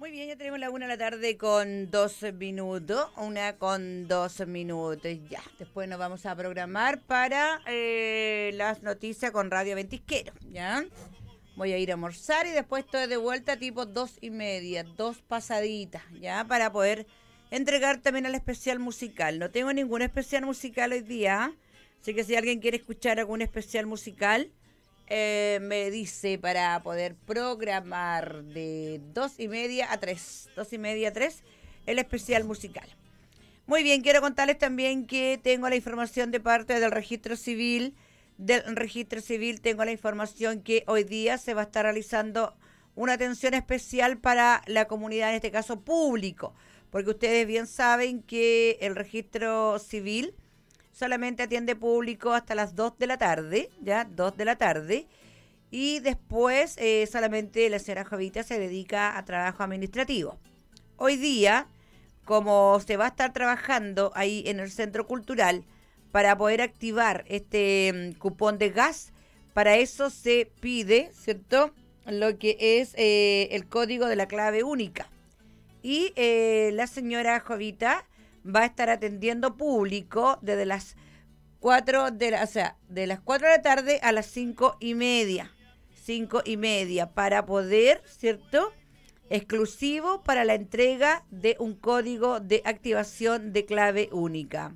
Muy bien, ya tenemos la 1 de la tarde con 2 minutos, 1 con 2 minutos, ya. Después nos vamos a programar para las noticias con Radio Ventisquero, ¿ya? Voy a ir a almorzar y después estoy de vuelta tipo 2:30, 2 pasaditas, ¿ya? Para poder entregar también el especial musical. No tengo ningún especial musical hoy día, así que si alguien quiere escuchar algún especial musical, me dice para poder programar de 2:30 a 3, 2:30 a 3, el especial musical. Muy bien, quiero contarles también que tengo la información de parte del registro civil. Del registro civil tengo la información que hoy día se va a estar realizando una atención especial para la comunidad, en este caso público, porque ustedes bien saben que el registro civil solamente atiende público hasta las 2 de la tarde, ya, 2 de la tarde, y después solamente la señora Jovita se dedica a trabajo administrativo. Hoy día, como se va a estar trabajando ahí en el centro cultural para poder activar este cupón de gas, para eso se pide, ¿cierto?, lo que es el código de la clave única. Y la señora Jovita va a estar atendiendo público desde las 4 de la, o sea, de las 4 de la tarde a las 5:30. 5:30 para poder, ¿cierto?, exclusivo para la entrega de un código de activación de clave única.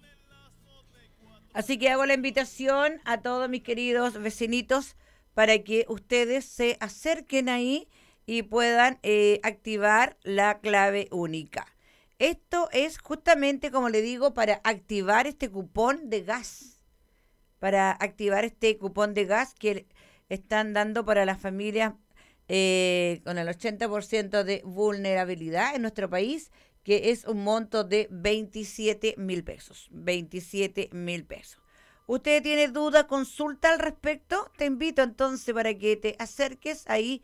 Así que hago la invitación a todos mis queridos vecinitos para que ustedes se acerquen ahí y puedan activar la clave única. Esto es justamente, como le digo, para activar este cupón de gas. Para activar este cupón de gas que están dando para las familias con el 80% de vulnerabilidad en nuestro país, que es un monto de 27.000 pesos. 27.000 pesos. ¿Usted tiene duda, consulta al respecto? Te invito entonces para que te acerques ahí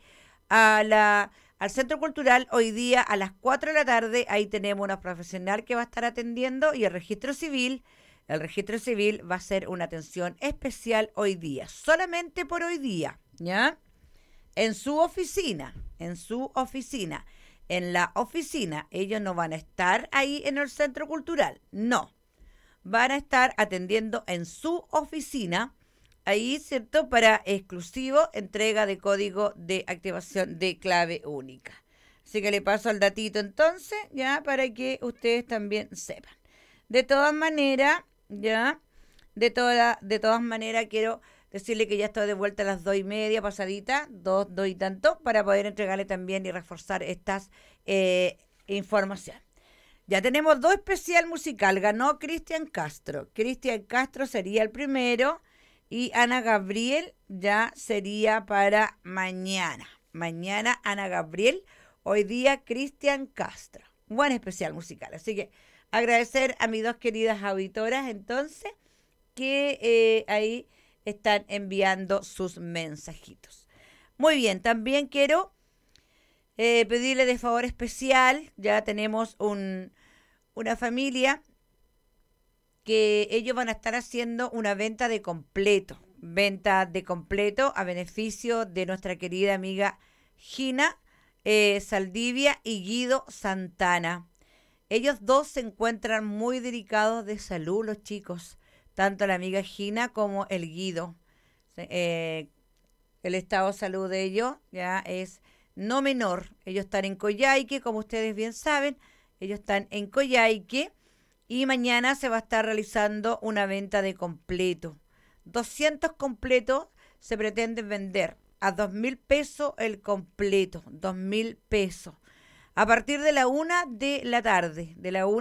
al Centro Cultural hoy día a las 4 de la tarde. Ahí tenemos una profesional que va a estar atendiendo y el registro civil. El registro civil va a hacer una atención especial hoy día, solamente por hoy día, ¿ya? En su oficina, en su oficina. En la oficina, ellos no van a estar ahí en el Centro Cultural, no. Van a estar atendiendo en su oficina, ahí, ¿cierto?, para exclusivo entrega de código de activación de clave única. Así que le paso el datito entonces, ya, para que ustedes también sepan. De todas maneras, ya, de todas maneras quiero decirle que ya estoy de vuelta a las 2:30 pasadita, 2 y tanto, para poder entregarle también y reforzar estas informaciones. Ya tenemos dos especial musical. Ganó Cristian Castro. Cristian Castro sería el primero y Ana Gabriel ya sería para mañana. Mañana Ana Gabriel, hoy día Cristian Castro. Buen especial musical. Así que agradecer a mis dos queridas auditoras entonces que ahí están enviando sus mensajitos. Muy bien, también quiero pedirle de favor especial, ya tenemos una familia que ellos van a estar haciendo una venta de completo a beneficio de nuestra querida amiga Gina Saldivia y Guido Santana. Ellos dos se encuentran muy delicados de salud, los chicos, tanto la amiga Gina como el Guido. Eh, el estado de salud de ellos ya es no menor. Ellos están en Coyhaique, como ustedes bien saben, ellos están en Coyhaique y mañana se va a estar realizando una venta de completo. 200 completos se pretenden vender a 2.000 pesos el completo, 2.000 pesos. A partir de la 1 de la tarde,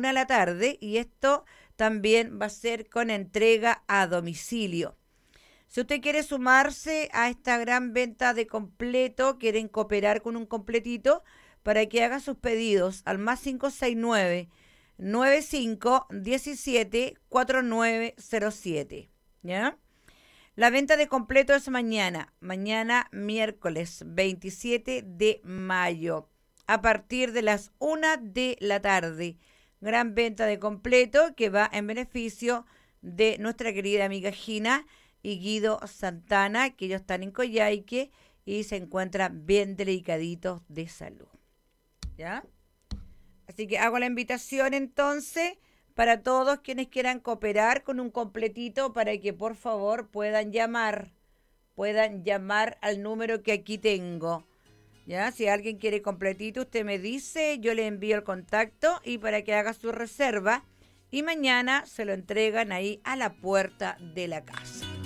y esto también va a ser con entrega a domicilio. Si usted quiere sumarse a esta gran venta de completo, quieren cooperar con un completito para que haga sus pedidos al más 569 9517 4907, ¿ya? La venta de completo es mañana miércoles 27 de mayo, a partir de las 1 de la tarde. Gran venta de completo que va en beneficio de nuestra querida amiga Gina y Guido Santana, que ellos están en Coyhaique y se encuentran bien delicaditos de salud. ¿Ya? Así que hago la invitación entonces para todos quienes quieran cooperar con un completito para que por favor puedan llamar al número que aquí tengo. ¿Ya? Si alguien quiere completito, usted me dice, yo le envío el contacto y para que haga su reserva y mañana se lo entregan ahí a la puerta de la casa.